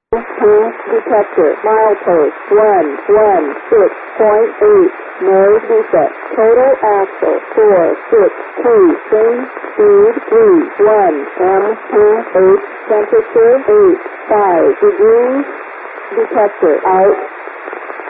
Detector, milepost 116.8, noise reset, total axle 462, change speed 31, M28, temperature 85 degrees, detector out.